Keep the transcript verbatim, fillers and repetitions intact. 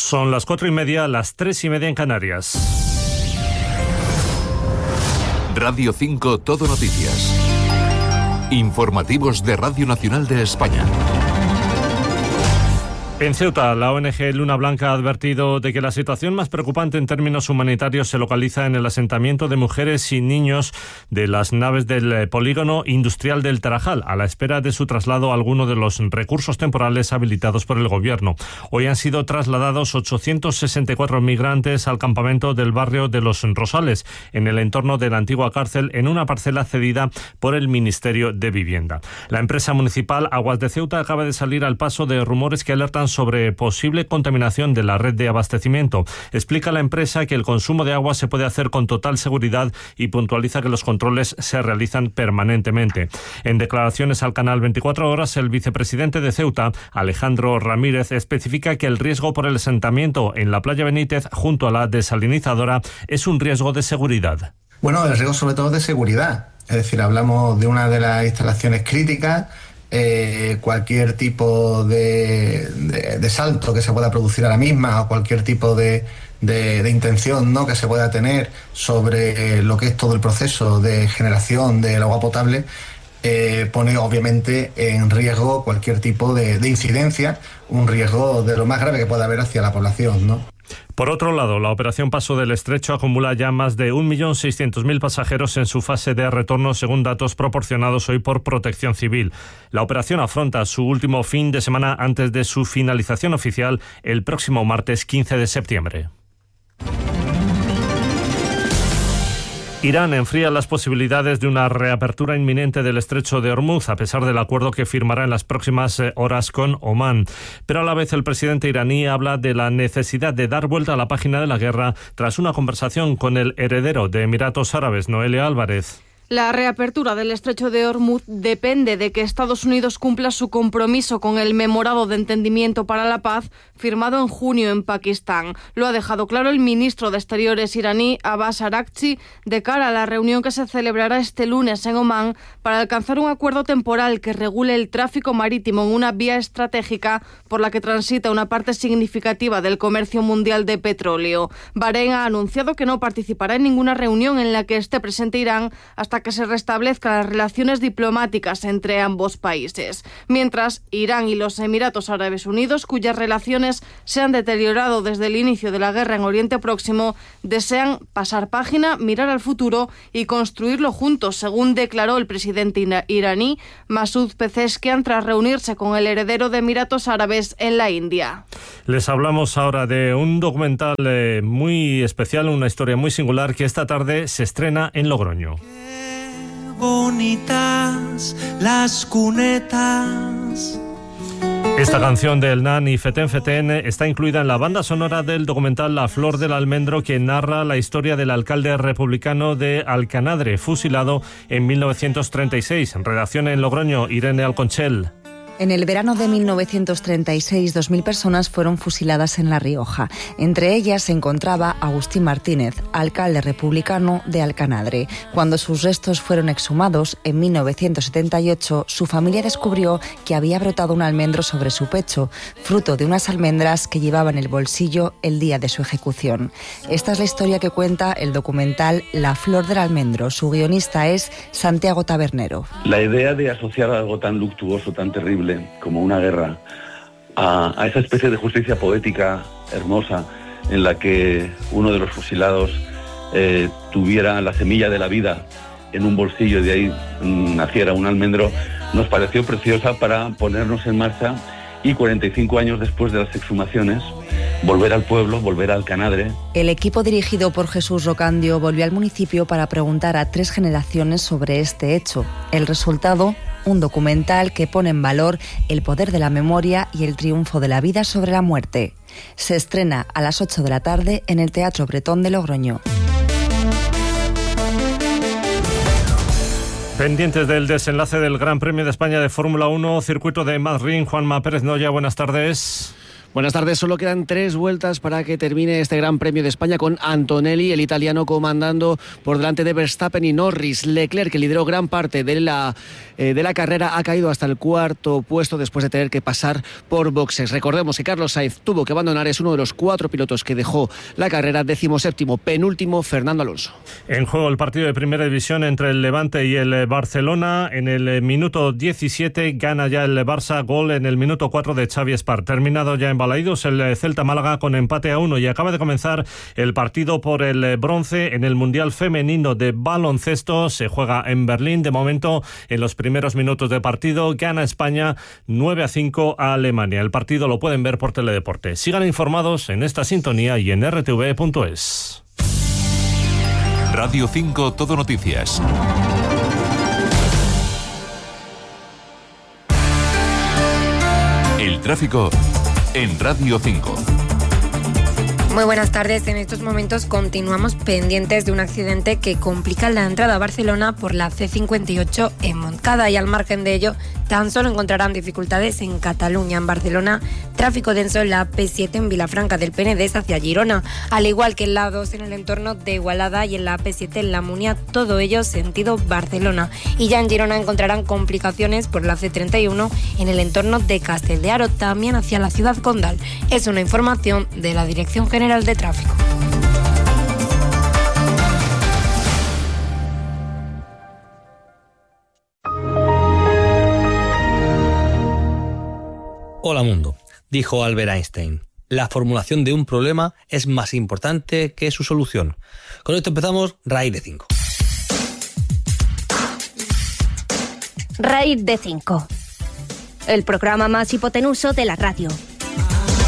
Son las cuatro y media, las tres y media en Canarias. Radio cinco Todo Noticias. Informativos de Radio Nacional de España. En Ceuta, la O N Ge Luna Blanca ha advertido de que la situación más preocupante en términos humanitarios se localiza en el asentamiento de mujeres y niños de las naves del polígono industrial del Tarajal, a la espera de su traslado a alguno de los recursos temporales habilitados por el gobierno. Hoy han sido trasladados ochocientos sesenta y cuatro migrantes al campamento del barrio de Los Rosales, en el entorno de la antigua cárcel, en una parcela cedida por el Ministerio de Vivienda. La empresa municipal Aguas de Ceuta acaba de salir al paso de rumores que alertan sobre posible contaminación de la red de abastecimiento. Explica la empresa que el consumo de agua se puede hacer con total seguridad y puntualiza que los controles se realizan permanentemente. En declaraciones al canal veinticuatro horas, el vicepresidente de Ceuta, Alejandro Ramírez, especifica que el riesgo por el asentamiento en la playa Benítez junto a la desalinizadora es un riesgo de seguridad. Bueno, el riesgo sobre todo de seguridad. Es decir, hablamos de una de las instalaciones críticas. Eh, cualquier tipo de, de, de salto que se pueda producir a la misma o cualquier tipo de, de, de intención, ¿no?, que se pueda tener sobre lo que es todo el proceso de generación del agua potable, eh, pone obviamente en riesgo cualquier tipo de, de incidencia, un riesgo de lo más grave que pueda haber hacia la población, ¿no? Por otro lado, la operación Paso del Estrecho acumula ya más de un millón seiscientos mil pasajeros en su fase de retorno, según datos proporcionados hoy por Protección Civil. La operación afronta su último fin de semana antes de su finalización oficial el próximo martes quince de septiembre. Irán enfría las posibilidades de una reapertura inminente del estrecho de Hormuz, a pesar del acuerdo que firmará en las próximas horas con Omán. Pero a la vez el presidente iraní habla de la necesidad de dar vuelta a la página de la guerra tras una conversación con el heredero de Emiratos Árabes, Noelia Álvarez. La reapertura del estrecho de Hormuz depende de que Estados Unidos cumpla su compromiso con el Memorando de Entendimiento para la Paz firmado en junio en Pakistán. Lo ha dejado claro el ministro de Exteriores iraní, Abbas Araghchi, de cara a la reunión que se celebrará este lunes en Omán para alcanzar un acuerdo temporal que regule el tráfico marítimo en una vía estratégica por la que transita una parte significativa del comercio mundial de petróleo. Bahrein ha anunciado que no participará en ninguna reunión en la que esté presente Irán hasta que se restablezcan las relaciones diplomáticas entre ambos países. Mientras, Irán y los Emiratos Árabes Unidos, cuyas relaciones se han deteriorado desde el inicio de la guerra en Oriente Próximo, desean pasar página, mirar al futuro y construirlo juntos, según declaró el presidente iraní Masoud Pezeshkian tras reunirse con el heredero de Emiratos Árabes en la India. Les hablamos ahora de un documental eh, muy especial, una historia muy singular que esta tarde se estrena en Logroño. Bonitas las cunetas. Esta canción del Nan y Feten Feten está incluida en la banda sonora del documental La Flor del Almendro, que narra la historia del alcalde republicano de Alcanadre, fusilado en mil novecientos treinta y seis. Redacción en Logroño, Irene Alconchel. En el verano de mil novecientos treinta y seis, dos mil personas fueron fusiladas en La Rioja. Entre ellas se encontraba Agustín Martínez, alcalde republicano de Alcanadre. Cuando sus restos fueron exhumados, en mil novecientos setenta y ocho, su familia descubrió que había brotado un almendro sobre su pecho, fruto de unas almendras que llevaba en el bolsillo el día de su ejecución. Esta es la historia que cuenta el documental La Flor del Almendro. Su guionista es Santiago Tabernero. La idea de asociar algo tan luctuoso, tan terrible como una guerra a, a esa especie de justicia poética hermosa en la que uno de los fusilados eh, tuviera la semilla de la vida en un bolsillo y de ahí mm, naciera un almendro, nos pareció preciosa para ponernos en marcha y cuarenta y cinco años después de las exhumaciones volver al pueblo, volver a Alcanadre. El equipo dirigido por Jesús Rocandio volvió al municipio para preguntar a tres generaciones sobre este hecho. El resultado, un documental que pone en valor el poder de la memoria y el triunfo de la vida sobre la muerte. Se estrena a las ocho de la tarde en el Teatro Bretón de Logroño. Pendientes del desenlace del Gran Premio de España de Fórmula uno, circuito de Madrid, Juanma Pérez Noya, buenas tardes. Buenas tardes, solo quedan tres vueltas para que termine este Gran Premio de España con Antonelli, el italiano, comandando por delante de Verstappen y Norris. Leclerc, que lideró gran parte de la, eh, de la carrera, ha caído hasta el cuarto puesto después de tener que pasar por boxes. Recordemos que Carlos Sainz tuvo que abandonar, es uno de los cuatro pilotos que dejó la carrera. Decimoséptimo, penúltimo, Fernando Alonso. En juego el partido de primera división entre el Levante y el Barcelona. En el minuto diecisiete gana ya el Barça, gol en el minuto cuatro de Xavi Espart. Terminado ya en Balaídos el Celta Málaga con empate a uno, y acaba de comenzar el partido por el bronce en el Mundial Femenino de Baloncesto. Se juega en Berlín. De momento, en los primeros minutos de partido, gana España nueve a cinco a Alemania. El partido lo pueden ver por Teledeporte. Sigan informados en esta sintonía y en erre te ve punto es. Radio cinco Todo Noticias. El tráfico en Radio cinco. Muy buenas tardes. En estos momentos continuamos pendientes de un accidente que complica la entrada a Barcelona por la ce cincuenta y ocho en Montcada, y al margen de ello tan solo encontrarán dificultades en Cataluña. En Barcelona, tráfico denso en la A P siete en Vilafranca del Penedès hacia Girona, al igual que en la A dos en el entorno de Igualada y en la A P siete en La Munia, todo ello sentido Barcelona. Y ya en Girona encontrarán complicaciones por la ce treinta y uno en el entorno de Castel de Aro, también hacia la ciudad condal. Es una información de la Dirección General de Tráfico. Hola mundo, dijo Albert Einstein. La formulación de un problema es más importante que su solución. Con esto empezamos Raíz de cinco. Raíz de cinco. El programa más hipotenuso de la radio.